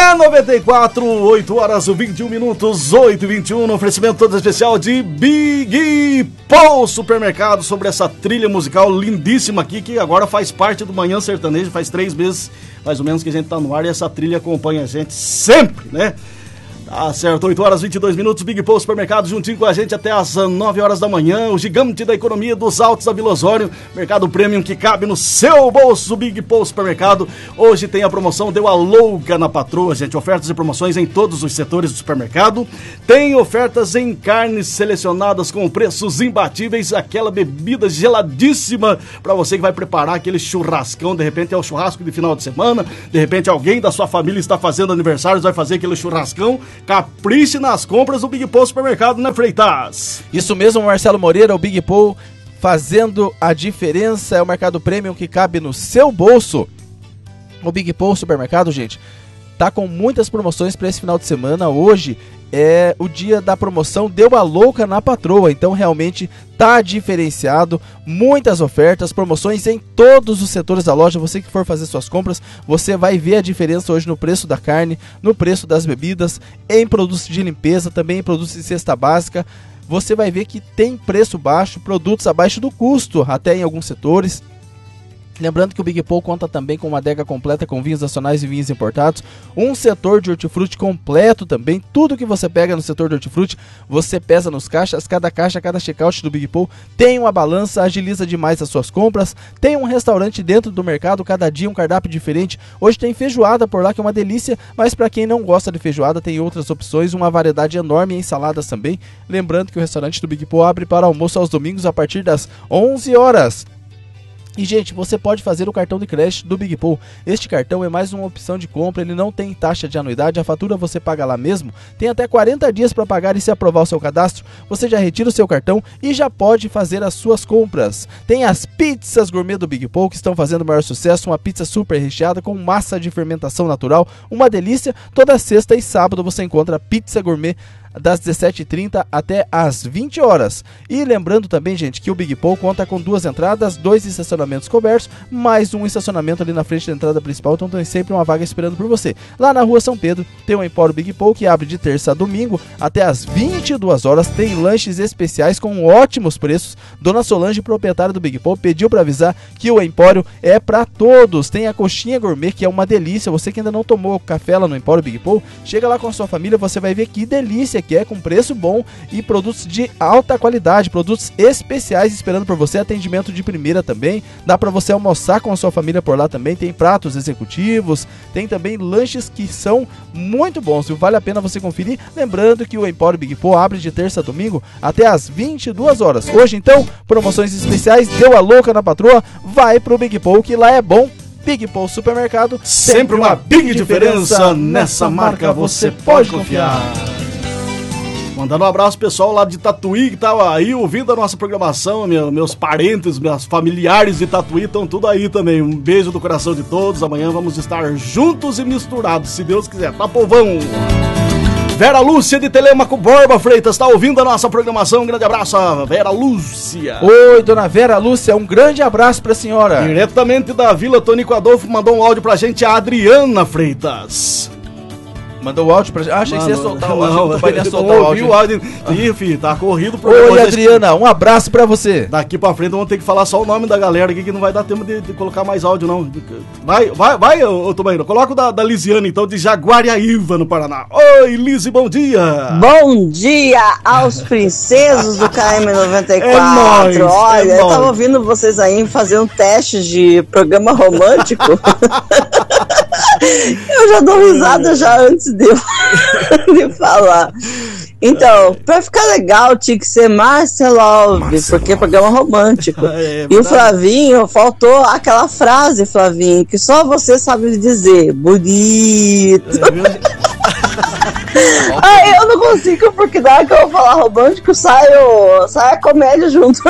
Na 94, 8 horas e 21 minutos, 8h21, no oferecimento todo especial de Big Paul Supermercado, sobre essa trilha musical lindíssima aqui, que agora faz parte do Manhã Sertanejo, faz 3 meses mais ou menos que a gente tá no ar, e essa trilha acompanha a gente sempre, né? Tá certo, 8 horas e 22 minutos, Big Paul Supermercado juntinho com a gente até as 9 horas da manhã, o gigante da economia dos Altos da Vila Osório, mercado premium que cabe no seu bolso. Big Paul Supermercado hoje tem a promoção Deu a Louca na Patroa, gente, ofertas e promoções em todos os setores do supermercado, tem ofertas em carnes selecionadas com preços imbatíveis, aquela bebida geladíssima para você que vai preparar aquele churrascão, de repente é o churrasco de final de semana, de repente alguém da sua família está fazendo aniversário, vai fazer aquele churrascão. Capriche nas compras do Big Paul Supermercado, né, Freitas? Isso mesmo, Marcelo Moreira, o Big Paul fazendo a diferença, é o mercado premium que cabe no seu bolso. O Big Paul Supermercado, gente, tá com muitas promoções para esse final de semana. Hoje é o dia da promoção Deu a Louca na Patroa, então realmente tá diferenciado, muitas ofertas, promoções em todos os setores da loja. Você que for fazer suas compras, você vai ver a diferença hoje no preço da carne, no preço das bebidas, em produtos de limpeza, também em produtos de cesta básica. Você vai ver que tem preço baixo, produtos abaixo do custo, até em alguns setores. Lembrando que o Big Paul conta também com uma adega completa com vinhos nacionais e vinhos importados, um setor de hortifruti completo também, tudo que você pega no setor de hortifruti, você pesa nos caixas, cada caixa, cada checkout do Big Paul tem uma balança, agiliza demais as suas compras, tem um restaurante dentro do mercado, cada dia um cardápio diferente, hoje tem feijoada por lá que é uma delícia, mas para quem não gosta de feijoada tem outras opções, uma variedade enorme em saladas também, lembrando que o restaurante do Big Paul abre para almoço aos domingos a partir das 11 horas. E, gente, você pode fazer o cartão de crédito do Big Paul. Este cartão é mais uma opção de compra, ele não tem taxa de anuidade, a fatura você paga lá mesmo. Tem até 40 dias para pagar e se aprovar o seu cadastro, você já retira o seu cartão e já pode fazer as suas compras. Tem as pizzas gourmet do Big Paul que estão fazendo o maior sucesso, uma pizza super recheada com massa de fermentação natural, uma delícia. Toda sexta e sábado você encontra a pizza gourmet das 17h30 até as 20 horas. E lembrando também, gente, que o Big Paul conta com 2 entradas, 2 estacionamentos cobertos, mais um estacionamento ali na frente da entrada principal, então tem sempre uma vaga esperando por você. Lá na rua São Pedro tem o Empório Big Paul que abre de terça a domingo até as 22 horas, tem lanches especiais com ótimos preços. Dona Solange, proprietária do Big Paul, pediu para avisar que o Empório é para todos. Tem a coxinha gourmet que é uma delícia, você que ainda não tomou café lá no Empório Big Paul, chega lá com a sua família, você vai ver que delícia que é, com preço bom e produtos de alta qualidade, produtos especiais esperando por você, atendimento de primeira também, dá para você almoçar com a sua família por lá também, tem pratos executivos, tem também lanches que são muito bons, e vale a pena você conferir, lembrando que o Empório Big Paul abre de terça a domingo até as 22 horas. Hoje então, promoções especiais, Deu a Louca na Patroa, vai pro Big Paul que lá é bom. Big Paul Supermercado, sempre uma big diferença, nessa marca você pode confiar. Mandando um abraço pessoal lá de Tatuí que tava aí ouvindo a nossa programação, meus parentes, meus familiares de Tatuí estão tudo aí também. Um beijo do coração de todos, amanhã vamos estar juntos e misturados, se Deus quiser, tá, povão? Vera Lúcia de Telêmaco Borba Freitas, tá ouvindo a nossa programação, um grande abraço a Vera Lúcia. Oi, dona Vera Lúcia, um grande abraço pra senhora. Diretamente da Vila Tonico Adolfo, mandou um áudio pra gente, a Adriana Freitas. Mandou o áudio pra gente. Achei que você ia soltar o áudio. Não, ia soltar o áudio. Ih, filho, tá corrido pro Oi, Adriana, um abraço pra você. Daqui pra frente vamos ter que falar só o nome da galera aqui, que não vai dar tempo de colocar mais áudio, não. Vai, ô Tomaino. Coloca o da Lisiane, então, de Jaguariaíva, no Paraná. Oi, Lisi, bom dia. Bom dia aos princesos do KM94. É nóis, olha, eu tava ouvindo vocês aí fazer um teste de programa romântico. Eu já dou risada já antes de falar. Então, pra ficar legal tinha que ser Marcelove, porque é programa romântico. E o Flavinho, faltou aquela frase, Flavinho, que só você sabe dizer, bonito. Aí eu não consigo, porque na hora que eu vou falar romântico, sai a comédia junto.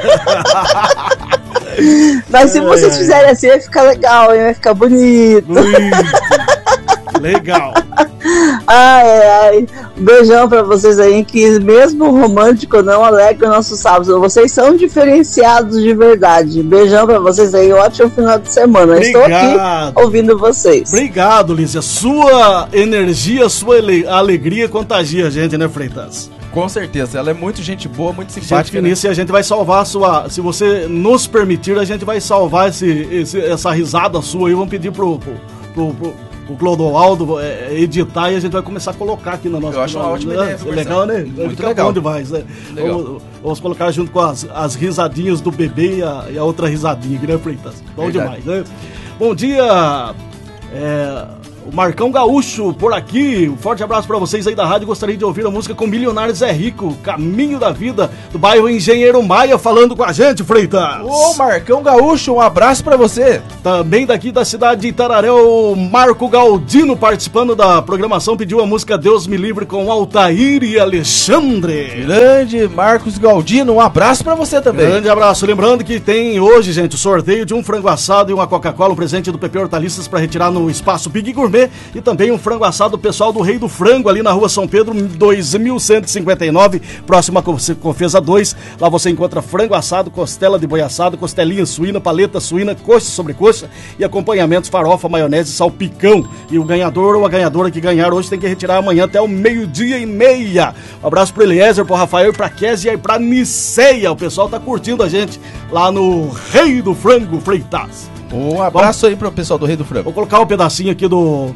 Mas se vocês fizerem assim, vai ficar legal, hein? Vai ficar bonito. Legal. Ai. Beijão pra vocês aí, que mesmo romântico não alegra o nosso sábado. Vocês são diferenciados de verdade. Beijão pra vocês aí, ótimo final de semana. Estou aqui ouvindo vocês. Obrigado, Lízia. Sua energia, sua alegria contagia a gente, né, Freitas? Com certeza, ela é muito gente boa, muito simpática. Gente, né? A gente vai salvar a sua... Se você nos permitir, a gente vai salvar essa risada sua aí. Vamos pedir pro Clodoaldo editar e a gente vai começar a colocar aqui na nossa... Eu acho uma ótima ideia. Legal, né? Muito legal. Demais, né? Vamos colocar junto com as risadinhas do bebê e a outra risadinha, né, Freitas? Bom demais, né? Bom dia, o Marcão Gaúcho por aqui. Um forte abraço pra vocês aí da rádio. Gostaria de ouvir a música com Milionários é Rico, Caminho da Vida, do bairro Engenheiro Maia, falando com a gente, Freitas. Ô, Marcão Gaúcho, um abraço pra você. Também daqui da cidade de Itararé, o Marco Galdino, participando da programação, pediu a música Deus Me Livre com Altair e Alexandre. Grande Marcos Galdino, um abraço pra você também. Grande abraço. Lembrando que tem hoje, gente, o sorteio de um frango assado e uma Coca-Cola, um presente do PP Hortaliças para retirar no espaço Big Gourmet, e também um frango assado pessoal do Rei do Frango, ali na rua São Pedro, 2159, próxima a Confesa 2. Lá você encontra frango assado, costela de boi assado, costelinha suína, paleta suína, coxa sobre coxa e acompanhamentos, farofa, maionese, salpicão. E o ganhador ou a ganhadora que ganhar hoje tem que retirar amanhã até o 12:30. Um abraço pro Eliezer, pro Rafael, pra Kézia e pra Niceia. O pessoal tá curtindo a gente lá no Rei do Frango, Freitas. Um abraço aí pro pessoal do Rei do Frango. Vou colocar um pedacinho aqui do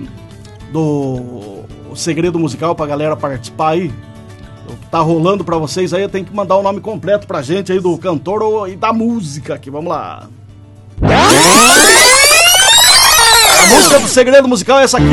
segredo musical pra galera participar aí. Tá rolando pra vocês aí, tem que mandar o nome completo pra gente aí do cantor e da música aqui, vamos lá. A música do segredo musical é essa aqui,